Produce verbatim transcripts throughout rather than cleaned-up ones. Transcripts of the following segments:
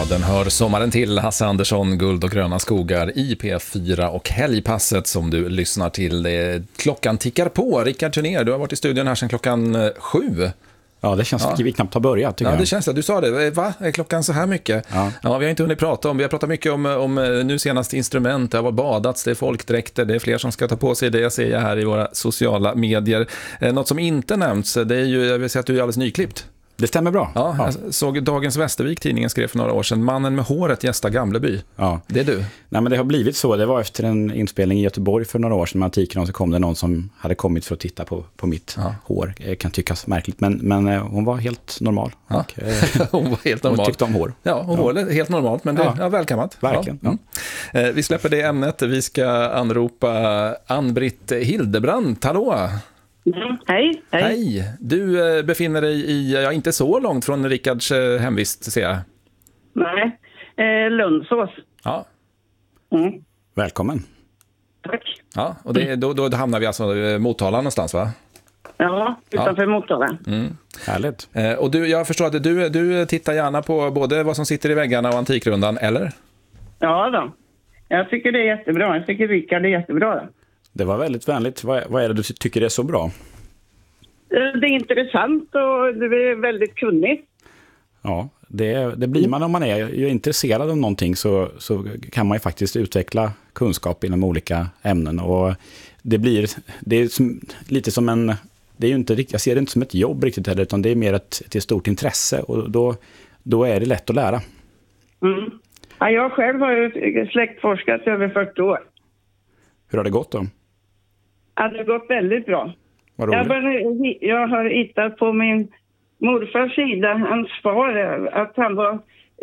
Ja, den hör sommaren till. Hasse Andersson, Guld och gröna skogar i P F fyra och helgpasset som du lyssnar till. Det, klockan tickar på. Rickard Turner, du har varit i studion här sedan klockan sju. Ja, det känns som ja. vi knappt har börjat, tycker ja, jag. det känns det. Du sa det. Va? Är klockan så här mycket? Ja. ja, vi har inte hunnit prata om. Vi har pratat mycket om, om nu senast instrument. Det har varit badats, det är folkdräkter, det är fler som ska ta på sig det. Jag ser jag här i våra sociala medier. Eh, något som inte nämnts, det är ju, jag vill säga att du är alldeles nyklippt. Det stämmer bra. Ja, ja. Jag såg Dagens Västervik, tidningen skrev för några år sedan. Mannen med håret gästar Gamleby. Ja. Det är du. Nej, men det har blivit så. Det var efter en inspelning i Göteborg för några år sedan med Antiken, så kom det någon som hade kommit för att titta på, på mitt ja. hår. Det kan tyckas märkligt, men, men hon var helt normal. Ja. Och, eh, hon var helt normal. Hon tyckte om hår. Ja, hon var ja. helt normalt, men det är ja. välkammat. Verkligen. Ja. Ja. Mm. Vi släpper det ämnet. Vi ska anropa Ann-Britt Hildebrandt. Hallå! Mm, hej, hej. Hej. Du eh, befinner dig i, ja, inte så långt från Rickards eh, hemvist, ser jag. Nej, eh, Lundsås. Ja. Mm. Välkommen. Tack. Ja, och det, då, då hamnar vi alltså i Motala någonstans, va? Ja, utanför ja. Motala. Mm. Härligt. Eh, och du, jag förstår att du, du tittar gärna på både vad som sitter i väggarna och Antikrundan, eller? Ja då. Jag tycker det är jättebra. Jag tycker Rickard är jättebra då. Det var väldigt vänligt. Vad, vad är det du tycker är så bra? Det är intressant och det är väldigt kunnigt. Ja, det, det blir man om man är, är intresserad av någonting, så, så kan man ju faktiskt utveckla kunskap inom olika ämnen. Och det blir det är som, lite som en... Det är ju inte, jag ser det inte som ett jobb riktigt heller, utan det är mer ett, ett stort intresse. Och då, då är det lätt att lära. Mm. Ja, jag själv har ju släktforskat i över fyrtio år. Hur har det gått då? Ja, det har gått väldigt bra. Vad roligt. Jag, började, jag har hittat på min morfars sida, hans far, att han var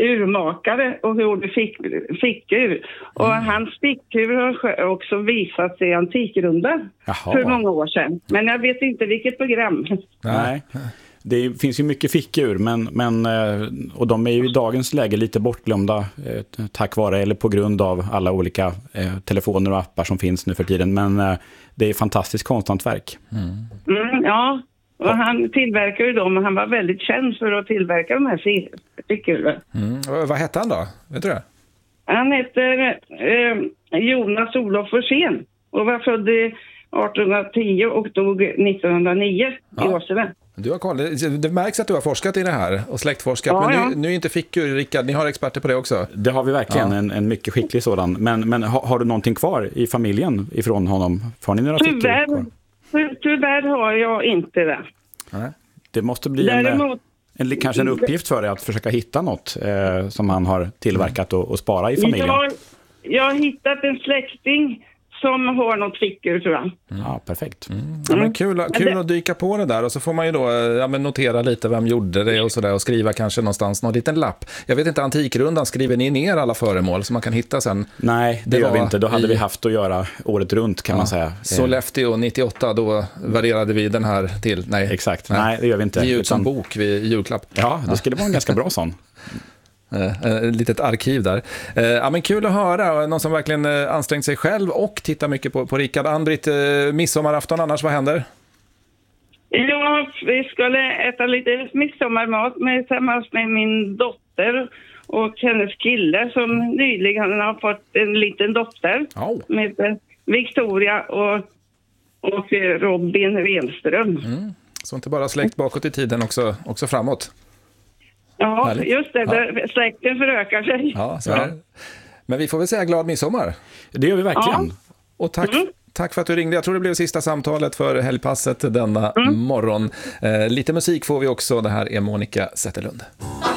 urmakare och gjorde fick, fickur. Och mm. hans fickur har också visats i Antikrundan för många år sedan. Men jag vet inte vilket program. Nej. Det finns ju mycket fickur, men, men, och de är ju i dagens läge lite bortglömda eh, tack vare eller på grund av alla olika eh, telefoner och appar som finns nu för tiden. Men eh, det är fantastiskt konsthantverk. Mm. Mm, ja, och han tillverkar ju dem, och han var väldigt känd för att tillverka de här fickurna. Mm. Vad hette han då? Vet du det? Han heter eh, Jonas Olof Forsén och var född i arton tio och dog nittonhundranio ja. i Åsele. Du har koll. Det märks att du har forskat i det här och släktforskat, ja, men ja. nu, nu är inte fickur, Rickard, ni har experter på det också. Det har vi verkligen, ja. en, en mycket skicklig sådan. Men, men har, har du någonting kvar i familjen ifrån honom? Har ni några tyvärr, fickor kvar? Tyvärr har jag inte det. Nej. Det måste bli Däremot, en, en, kanske en uppgift för dig att försöka hitta något eh, som han har tillverkat och, och spara i familjen. Jag, jag har hittat en släkting som har något fickor, tror jag. Mm. Ja, perfekt. Mm. Ja, men kul kul att dyka på det där, och så får man ju då ja, men notera lite vem gjorde det och sådär, och skriva kanske någonstans någon liten lapp. Jag vet inte, Antikrundan, skriver ni ner alla föremål som man kan hitta sen? Nej, det, det gör vi inte. Då hade i... vi haft att göra året runt, kan ja. man säga. Sollefteå nittioåtta, då värderade vi den här till. Nej, exakt. Nej, Nej det gör vi inte. Ge ut som bok vid julklapp. Ja, det skulle vara en ganska bra sån. Ett uh, litet arkiv där. Uh, ja, men kul att höra. Någon som verkligen uh, ansträngt sig själv och tittar mycket på, på Rickard. Ann-Britt, uh, midsommarafton annars, vad händer? Ja, vi skulle äta lite midsommarmat med, tillsammans med min dotter och hennes kille som nyligen har fått en liten dotter oh. med Victoria och, och Robin Renström. Mm. Så inte bara släkt bakåt i tiden, också, också framåt. Ja, härligt. Just det. Ja. Släkten förökar sig. Ja, så är. Men vi får väl säga glad midsommar. Det gör vi verkligen. Ja. Och tack, mm. tack för att du ringde. Jag tror det blev sista samtalet för helgpasset denna mm. morgon. Eh, lite musik får vi också. Det här är Monica Zetterlund.